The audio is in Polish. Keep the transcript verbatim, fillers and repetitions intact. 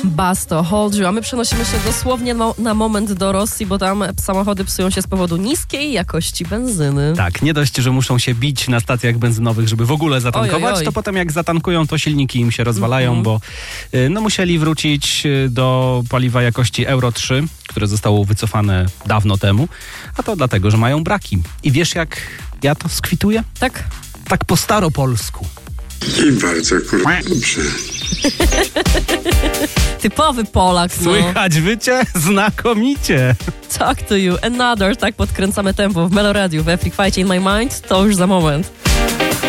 Basto, Hold You, a my przenosimy się dosłownie na, na moment do Rosji, bo tam samochody psują się z powodu niskiej jakości benzyny. Tak, nie dość, że muszą się bić na stacjach benzynowych, żeby w ogóle zatankować, oj, oj, oj. to potem jak zatankują, to silniki im się rozwalają, mm-hmm. bo y, no, musieli wrócić do paliwa jakości Euro trzy, które zostało wycofane dawno temu, a to dlatego, że mają braki. I wiesz, jak ja to skwituję? Tak? Tak po staropolsku. I bardzo kurwa dobrze. Typowy Polak, no. Słychać wycie? Znakomicie. Talk to you, another, tak podkręcamy tempo w Meloradiu, w Epic Fight in My Mind, to już za moment.